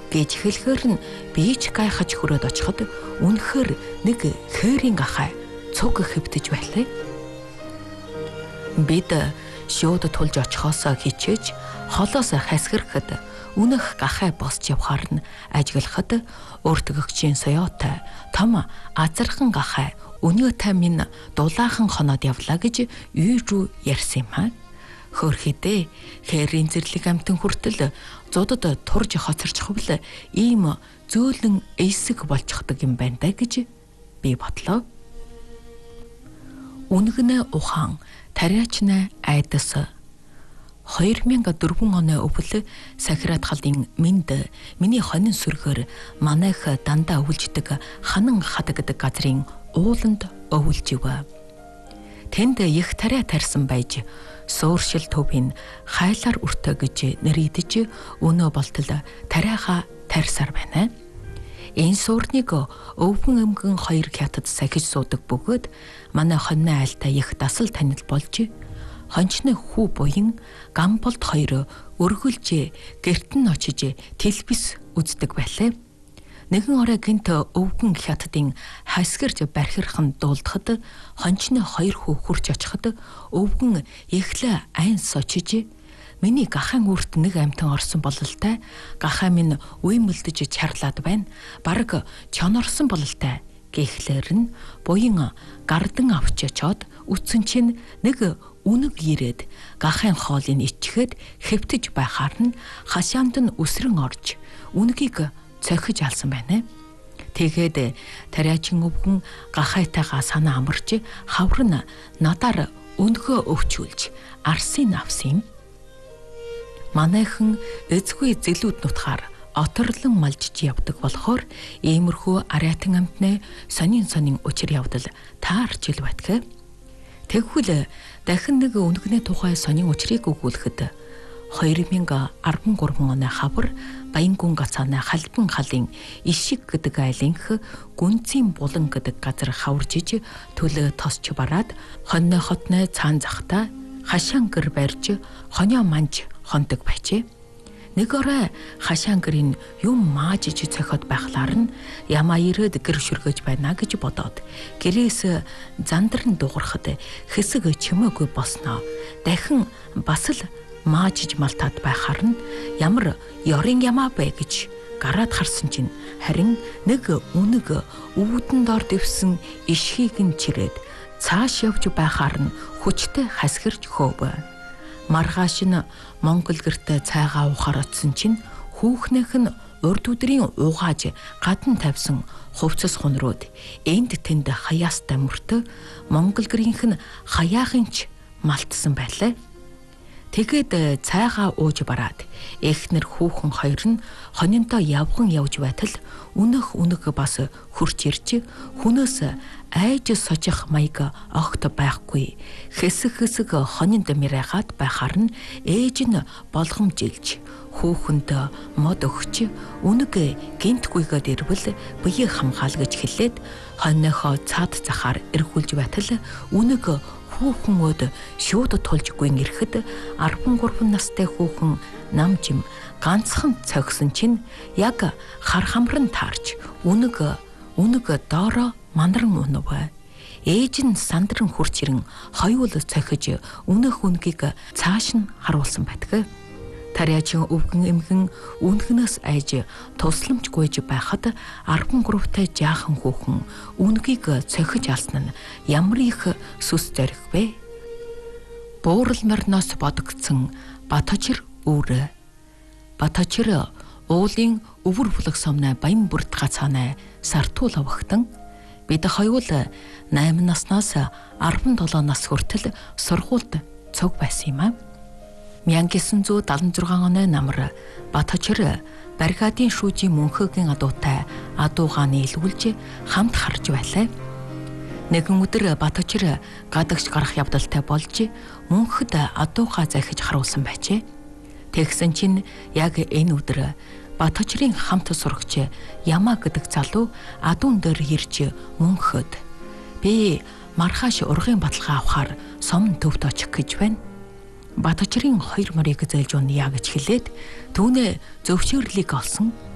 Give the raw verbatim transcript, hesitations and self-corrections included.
гэж хэлэхээр нь би ч гайхаж хүрээд очиход үнэхээр нэг хээрийн гахай цуг хэвтэж байлаа. Бид шууд тулж очихоос хичээж холоос хасгирахад үнэх гахай босч явхаар нь ажиглахад өөртгөгчийн соёотой том азархан гахай өнөөтэй минь дулаахан хоноод явлаа гэж юу руу ярьсан юм аа. Хөөрхөдөө хээрийн зэрлэг амтан хүртэл зудад турж хоцорчихвол ийм зөөлөн эсэг болчихдог юм байна да гэж би бодлоо. Үнгэнэ ухаан тариачна айдас хоёр мянга дөрвөн оны өвөл сахират халдын минд миний хонин сүргээр манайх дандаа өвлждэг ханан хадагдаг газрын ууланд өвлж ивэ. Тэнд их тариа тарьсан байж сууршил төвийн хайлаар өртөө гэж нэрийдэж өнөө болтол тариаха тарьсаар байна. Энэ суурныг өвгөн өмгөн хоёр хятад сахиж суудаг бөгөөд манай хоньны айлтай их дасал танил болж хончны хүү буян гамболд хоёр өргөлж гэрт нь очиж телевиз үздэг байлаа. Нэгэн орой гинт өвгөн хятадын хасгирж бархирхан дуулдахад хончны хоёр хүү хурж очиход өвгөн эхлээ айн сочиж миний гахаан үрт нэг амтан орсон бололтой гахаа минь үе мөлдөж чарлаад байна. Бараг чонорсон бололтой гэхлээр нь буян гардан авч очоод үтсэн чинь нэг үнэг ирээд гахаан хоолыг ичгээд хэвтэж байхаар нь хашаанд нь үсрэн орж үнэгийг цохиж алсан байна. Тэгээд тариачин өвгөн гахайтайгаа санаа амарч хавар нь надаар өнгөө өвчүүлж арсын авсан юм. Манайхан эзгүй зэлүүд нутгаар оторлон малжиж явдаг болохоор иймэрхүү ариатан амтны сонин сонин учир явдал таарч ил байтгэ. Тэгвэл дахин нэг өнгөнэ тухай сонин учрыг өгүүлэхэд хоёр мянга арван гурван оны хавар Баянгүн гацааны халбан халын ишиг гэдэг айлынх гүнзийн булан гэдэг газар хаваржиж төлөө тосч бараад хоньны хотны цаан захта хашаангэр барьж хонио манж хондог байжээ. Нэг орой хашаангэрийн юм маажиж цохиод байхлаар нь ямаа ирээд гэр шүргэж байна гэж бодоод гэрээс зандран дуурахад хэсэг чимээгүй босноо. Дахин бас л маажиж малтаад байхаар нь ямар ёрын ямаа бэ гэж гараад харсан чинь харин нэг үнэг өвдөн дор дэвсэн ишхийг нь чирээд цааш явж байхаар нь хүчтэй хасгирч хөөв. Маргааш нь Монгол гэртээ цайгаа уухаар очсон чинь хүүхнийх нь урд өдрийн угааж гадна тавьсан хувцас хунрууд энд тэнд хаяастай мөртөө Монгол гэрийнх нь хаяахынч малтсан байлаа. Тэгээд цайгаа ууж бараад эхнэр хүүхэн хоёр нь хонинтоо явган явж байтал үнэх үнэг бас хурч ирж хүнөөс айж сожих маяг огт байхгүй хэсэг хэсэг хонинд мэрайгаад байхаар нь ээж нь болгомжилж хүүхэнд мод өгч үнэг гинтгүйгээд ирвэл бие хамгаалгаж хэлээд хоньныхоо цаад захаар эргүүлж байтал үнэг хүүхнүүд шууд тулж гүйн ирэхэд арван гурван настай хүүхэн намжим ганцхан цогсон чинь яг хар хамран таарч үнэг үнэг доороо мандран унав. Ээж нь сандран хурц ирэн хоёул цохиж үнэх үнгийг цааш нь харуулсан байдаг. Тариачин өвгөн эмгэн үнхнээс айж тусламж гуйж байхад арван гуравтай жаахан хүүхэн үнгийг цохиж алсан нь ямар их сүс зориг вэ? Буурал морноос бодогдсон Баточир өврө. Баточир уулын өвөр булаг сомны баян бүрт гацааны сартуул авахтан бид хоёул найман наснаас арван долоо нас хүртэл сургуульд цуг байсан юм аа. 천구 칠십육 оны намар Баточир баррикадын шүүжийн мөнхөгийн адуутай адуугаа нийлүүлж хамт харж байлаа. Нэгэн өдөр Баточир гадагш гарах явдалтай болж мөнхөд адуугаа захиж харуулсан байжээ. Тэгсэн чинь яг энэ өдөр Баточирын хамт сурагч Ямаа гэдэг залуу адуун дээр ирж мөнхөд би маргааш ургын баталгаа авахар сомн төвд очих гэж байна. Баточирын хоёр морийг зөөлж унъя гэж хэлээд түүнээ зөвшөөрлийг олсон.